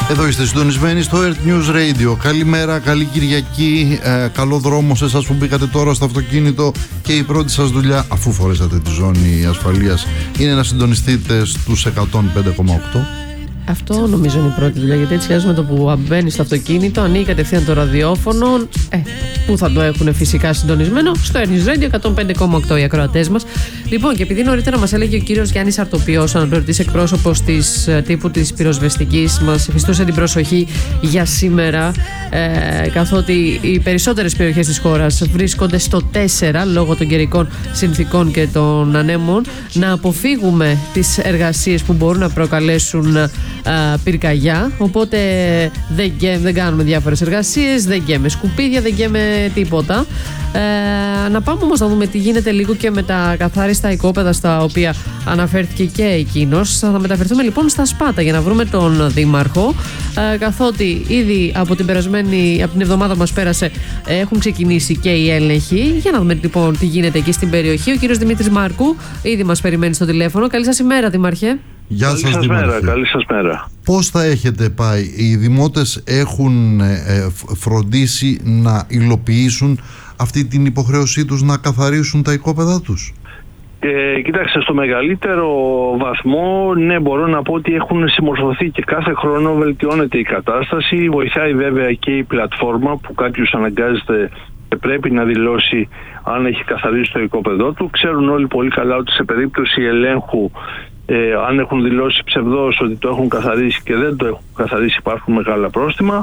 Εδώ είστε συντονισμένοι στο Earth News Radio. Καλημέρα, καλή Κυριακή, καλό δρόμο σε εσάς που μπήκατε τώρα στο αυτοκίνητο και η πρώτη σας δουλειά, αφού φορέσατε τη ζώνη ασφαλείας, είναι να συντονιστείτε στους 105,8. Αυτό νομίζω είναι η πρώτη δουλειά, γιατί έτσι με το που μπαίνει στο αυτοκίνητο, ανοίγει κατευθείαν το ραδιόφωνο. Πού θα το έχουν φυσικά συντονισμένο? Στο Earth News Radio 105,8 οι ακροατές μας. Λοιπόν, και επειδή νωρίτερα μας έλεγε ο κύριος Γιάννης Αρτοπιός, αναπληρωτής εκπρόσωπος της τύπου της πυροσβεστικής, μας εφιστούσε την προσοχή για σήμερα, καθότι οι περισσότερες περιοχές της χώρας βρίσκονται στο 4 λόγω των καιρικών συνθήκων και των ανέμων, να αποφύγουμε τις εργασίες που μπορούν να προκαλέσουν πυρκαγιά. Οπότε δεν κάνουμε διάφορες εργασίες, δεν γκαίμε σκουπίδια, δεν γκαίμε τίποτα. Να πάμε όμως να δούμε τι γίνεται λίγο και με τα καθάριστα οικόπεδα στα οποία αναφέρθηκε και εκείνος. Θα μεταφερθούμε λοιπόν στα Σπάτα για να βρούμε τον Δήμαρχο, καθότι ήδη από την εβδομάδα που μας πέρασε έχουν ξεκινήσει και οι έλεγχοι. Για να δούμε λοιπόν τι γίνεται εκεί στην περιοχή. Ο κύριος Δημήτρης Μάρκου ήδη μας περιμένει στο τηλέφωνο. Καλή σας ημέρα, Δήμαρχε. Γεια σας, Δήμαρχε. Καλή σας μέρα. Πώς θα έχετε πάει? Οι δημότες έχουν φροντίσει να υλοποιήσουν αυτή την υποχρέωσή τους να καθαρίσουν τα οικόπεδα τους? Κοιτάξτε, στο μεγαλύτερο βαθμό, ναι, μπορώ να πω ότι έχουν συμμορφωθεί και κάθε χρόνο βελτιώνεται η κατάσταση. Βοηθάει βέβαια και η πλατφόρμα που κάποιος αναγκάζεται και πρέπει να δηλώσει αν έχει καθαρίσει το οικόπεδό του. Ξέρουν όλοι πολύ καλά ότι σε περίπτωση ελέγχου, αν έχουν δηλώσει ψευδώς ότι το έχουν καθαρίσει και δεν το έχουν καθαρίσει, υπάρχουν μεγάλα πρόστιμα,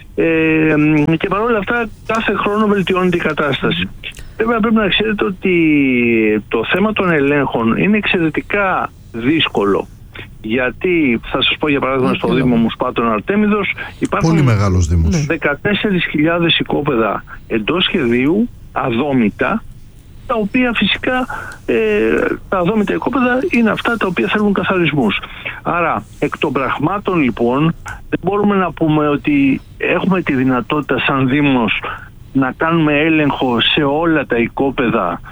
και παρόλα αυτά κάθε χρόνο βελτιώνεται η κατάσταση. Βέβαια πρέπει να ξέρετε ότι το θέμα των ελέγχων είναι εξαιρετικά δύσκολο, γιατί θα σας πω για παράδειγμα στο Δήμο μου Σπάτων Αρτέμιδος υπάρχουν πολύ μεγάλος Δήμος, 14.000 οικόπεδα εντός σχεδίου αδόμητα, τα οποία φυσικά τα αδόμητα οικόπεδα είναι αυτά τα οποία θέλουν καθαρισμούς. Άρα εκ των πραγμάτων λοιπόν δεν μπορούμε να πούμε ότι έχουμε τη δυνατότητα σαν Δήμος να κάνουμε έλεγχο σε όλα τα οικόπεδα.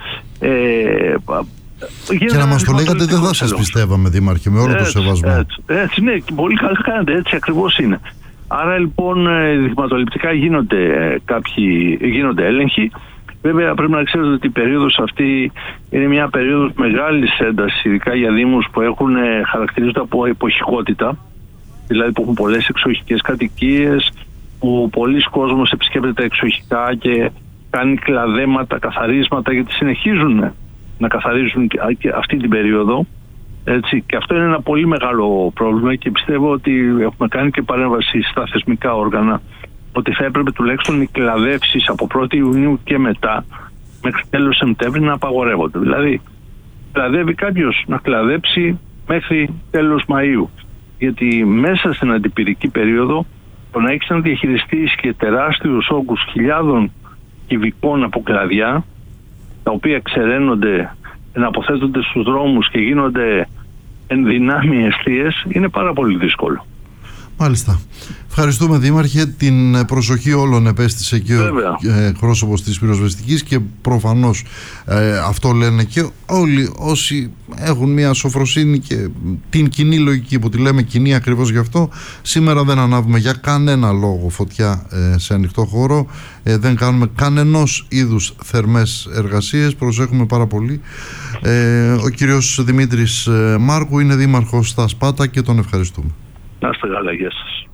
Και να μας το λέγατε δεν θα σας πιστεύαμε, Δήμαρχε, με όλο το σεβασμό. Έτσι, ναι, πολύ καλά κάνετε, έτσι ακριβώς είναι. Άρα λοιπόν δειγματοληπτικά γίνονται έλεγχοι. Βέβαια πρέπει να ξέρετε ότι η περίοδος αυτή είναι μια περίοδος μεγάλης έντασης, ειδικά για δήμους που χαρακτηρίζονται από εποχικότητα, δηλαδή που έχουν πολλές εξοχικές κατοικίες, που πολλοί κόσμος επισκέπτεται τα εξοχικά και κάνει κλαδέματα, καθαρίσματα, γιατί συνεχίζουν να καθαρίζουν και αυτή την περίοδο. Έτσι, και αυτό είναι ένα πολύ μεγάλο πρόβλημα και πιστεύω ότι έχουμε κάνει και παρέμβαση στα θεσμικά όργανα ότι θα έπρεπε τουλάχιστον οι κλαδεύσεις από 1η Ιουνίου και μετά μέχρι τέλος Σεπτέμβρη να απαγορεύονται. Δηλαδή κλαδεύει κάποιος να κλαδέψει μέχρι τέλος Μαΐου, γιατί μέσα στην αντιπυρική περίοδο το να έχεις να διαχειριστείς και τεράστιους όγκους χιλιάδων κυβικών από κλαδιά, τα οποία ξεραίνονται, να αποθέτονται στους δρόμους και γίνονται εν δυνάμει εστίες, είναι πάρα πολύ δύσκολο. Μάλιστα. Ευχαριστούμε, Δήμαρχε. Την προσοχή όλων επέστησε και ο εκπρόσωπος της πυροσβεστικής και προφανώς αυτό λένε και όλοι όσοι έχουν μια σοφροσύνη και την κοινή λογική που τη λέμε κοινή ακριβώς γι' αυτό. Σήμερα δεν ανάβουμε για κανένα λόγο φωτιά σε ανοιχτό χώρο, δεν κάνουμε κανενός είδους θερμές εργασίες, προσέχουμε πάρα πολύ. Ο κύριος Δημήτρης Μάρκου είναι δήμαρχος στα Σπάτα και τον ευχαριστούμε. Να είστε καλά, γεια σας.